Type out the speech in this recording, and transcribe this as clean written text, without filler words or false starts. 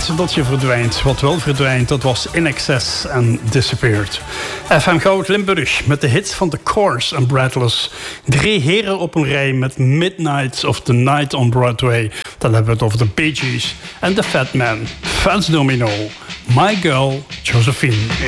niet dat je verdwijnt. Wat wel verdwijnt, dat was In Excess en Disappeared. FM Goud Limburg met de hits van The Course en Breathless. 3 heren op een rij met Midnight of the Night on Broadway. Dan hebben we het over de Bee Gees en The Fat Man. Fats Domino, My Girl Josephine.